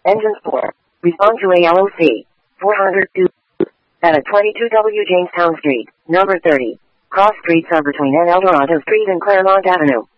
Engine 4. Respond to ALOC. 402. At 22W Jamestown Street, number 30. Cross streets are between N. Eldorado Street and Claremont Avenue.